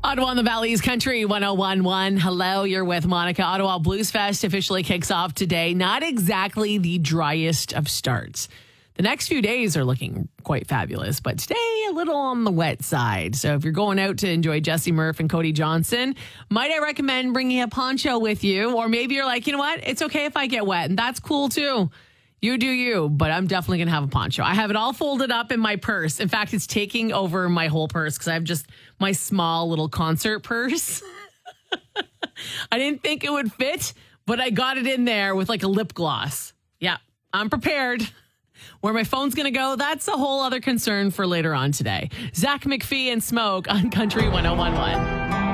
Ottawa and the Valley's Country 1011. Hello, you're with Monica. Ottawa Blues Fest officially kicks off today. Not exactly the driest of starts. The next few days are looking quite fabulous, but today a little on the wet side. So if you're going out to enjoy Jesse Murph and Cody Johnson, might I recommend bringing a poncho with you? Or maybe you're like, you know what? It's okay if I get wet, and that's cool too. You do you, but I'm definitely going to have a poncho. I have it all folded up in my purse. In fact, it's taking over my whole purse because I have just my small little concert purse. I didn't think it would fit, but I got it in there with like a lip gloss. Yeah, I'm prepared. Where my phone's going to go, that's a whole other concern for later on today. Zach McPhee and Smoke on Country 1011.